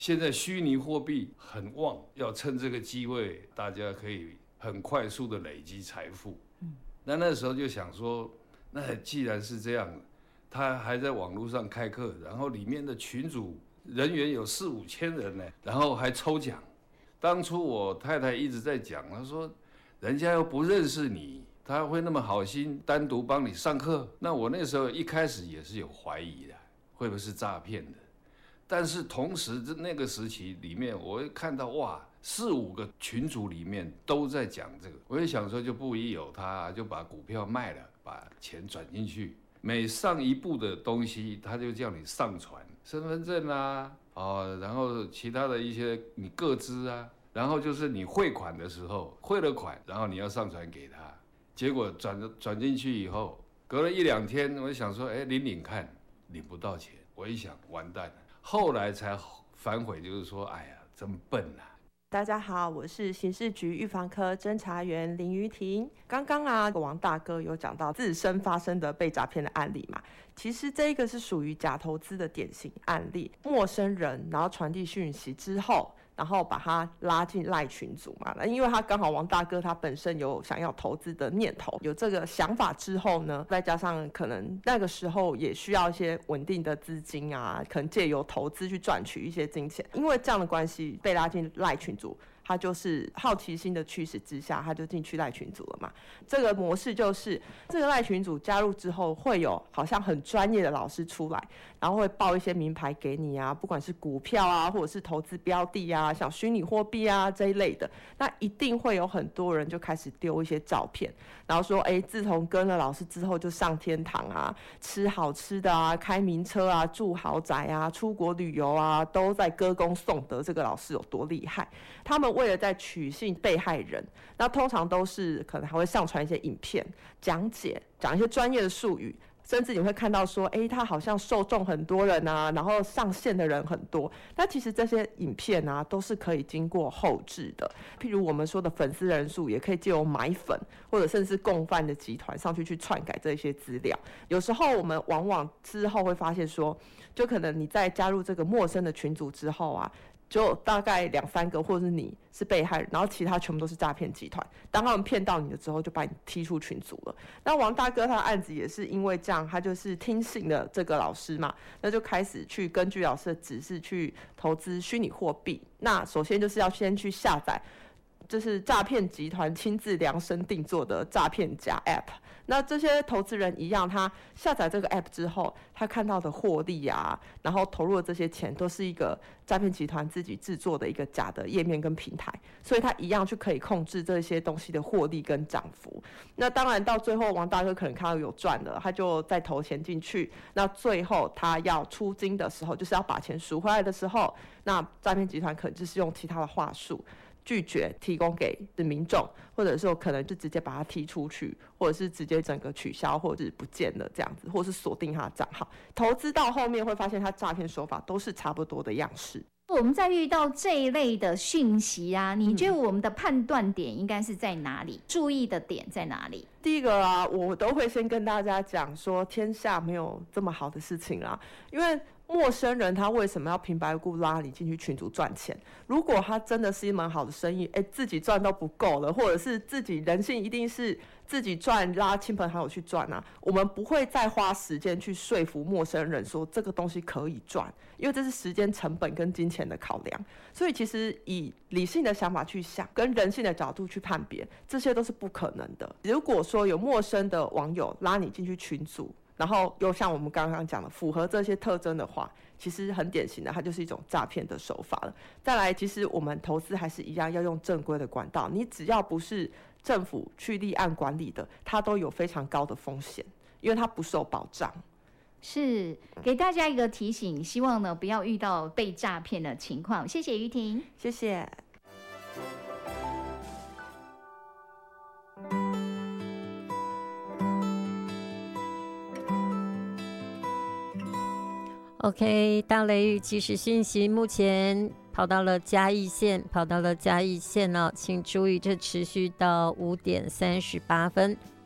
现在虚拟货币很旺，要趁这个机会，大家可以很快速的累积财富。那时候就想说，那既然是这样，他还在网络上开课，然后里面的群组人员有4、5千人呢，然后还抽奖。当初我太太一直在讲，她说人家又不认识你，他会那么好心单独帮你上课？那我那时候一开始也是有怀疑的，会不会是诈骗的？但是同时那个时期里面，我会看到哇，4、5个群组里面都在讲这个，我也想说就不疑有他，就把股票卖了，把钱转进去。每上一步的东西，他就叫你上传身份证啊，然后其他的一些你个资啊，然后就是你汇款的时候汇了款，然后你要上传给他。结果转进去以后，隔了1、2天，我想说，领看，领不到钱。我一想，完蛋了。后来才反悔，就是说，哎呀，真笨啊！ 大家好，我是刑事局预防科侦查员林瑜婷。刚刚王大哥有讲到自身发生的被诈骗的案例嘛，其实这个是属于假投资的典型案例。陌生人然后传递讯息之后，然后把他拉进赖群组嘛，因为他刚好王大哥他本身有想要投资的念头，有这个想法之后呢，再加上可能那个时候也需要一些稳定的资金啊，可能借由投资去赚取一些金钱，因为这样的关系被拉进赖群组。他就是好奇心的驱使之下，他就进去赖群组了嘛。这个模式就是这个赖群组加入之后，会有好像很专业的老师出来，然后会报一些名牌给你啊，不管是股票啊，或者是投资标的啊，像虚拟货币啊这一类的，那一定会有很多人就开始丢一些照片，然后说，自从跟了老师之后就上天堂啊，吃好吃的啊，开名车啊，住豪宅啊，出国旅游啊，都在歌功颂德这个老师有多厉害。他们为了在取信被害人，那通常都是可能还会上传一些影片讲解，讲一些专业的术语，甚至你会看到说，他好像受众很多人啊，然后上线的人很多。那其实这些影片啊，都是可以经过后制的，譬如我们说的粉丝人数，也可以借由买粉或者甚至共犯的集团上去篡改这些资料。有时候我们往往之后会发现说，就可能你在加入这个陌生的群组之后啊，就大概2、3个，或者是你是被害人，然后其他全部都是诈骗集团。当他们骗到你了之后，就把你踢出群组了。那王大哥他的案子也是因为这样，他就是听信了这个老师嘛，那就开始去根据老师的指示去投资虚拟货币。那首先就是要先去下载，就是诈骗集团亲自量身定做的诈骗假 App。那这些投资人一样，他下载这个 App 之后，他看到的获利啊，然后投入的这些钱，都是一个诈骗集团自己制作的一个假的页面跟平台，所以他一样就可以控制这些东西的获利跟涨幅。那当然到最后，王大哥可能看到有赚了，他就再投钱进去。那最后他要出金的时候，就是要把钱赎回来的时候，那诈骗集团可能就是用其他的话术，拒绝提供给民众，或者说可能就直接把他踢出去，或者是直接整个取消，或者是不见了这样子，或是锁定他的账号。投资到后面会发现他诈骗手法都是差不多的样式。 我们在遇到这一类的讯息啊，你觉得我们的判断点应该是在哪里？注意的点在哪里？ 第一个啊，我都会先跟大家讲说，天下没有这么好的事情啦，因为陌生人他为什么要平白无故拉你进去群组赚钱？如果他真的是一门好的生意，自己赚都不够了，或者是自己人性一定是自己赚，拉亲朋好友去赚啊，我们不会再花时间去说服陌生人说这个东西可以赚，因为这是时间成本跟金钱的考量。所以其实以理性的想法去想，跟人性的角度去判别，这些都是不可能的。如果说有陌生的网友拉你进去群组，然后又像我们刚刚讲的符合这些特征的话，其实很典型的，它就是一种诈骗的手法了。再来，其实我们投资还是一样要用正规的管道，你只要不是政府去立案管理的，它都有非常高的风险，因为它不受保障。 是给大家一个提醒，希望呢不要遇到被诈骗的情况。谢谢瑜婷， 谢谢。 OK， 大雷雨即时讯息目前跑到了嘉义县，请注意这持续到5点38分。